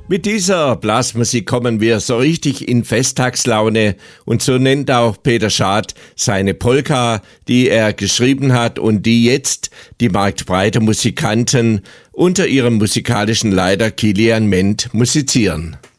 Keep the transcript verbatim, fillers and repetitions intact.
Mit dieser Blasmusik kommen wir so richtig in Festtagslaune und so nennt auch Peter Schad seine Polka, die er geschrieben hat und die jetzt die Marktbreite Musikanten unter ihrem musikalischen Leiter Kilian Ment musizieren.